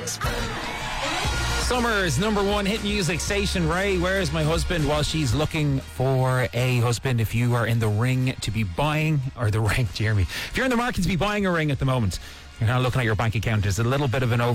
Summer's number one hit music station. Ray, where's my husband? While she's looking for a husband. If you are in the ring to be buying, or the ring, Jeremy, if you're in the market to be buying a ring at the moment, you're kind of looking at your bank account. There's a little bit of an